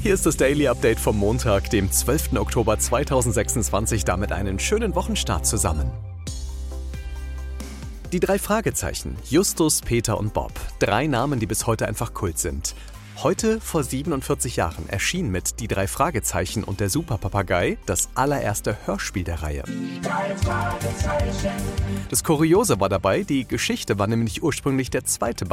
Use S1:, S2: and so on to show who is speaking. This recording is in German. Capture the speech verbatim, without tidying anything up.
S1: Hier ist das Daily Update vom Montag, dem zwölften Oktober zweitausendsechsundzwanzig, damit einen schönen Wochenstart zusammen. Die drei Fragezeichen, Justus, Peter und Bob. Drei Namen, die bis heute einfach Kult sind. Heute, vor siebenundvierzig Jahren, erschien mit Die drei Fragezeichen und der Superpapagei das allererste Hörspiel der Reihe. Das Kuriose war dabei, die Geschichte war nämlich ursprünglich der zweite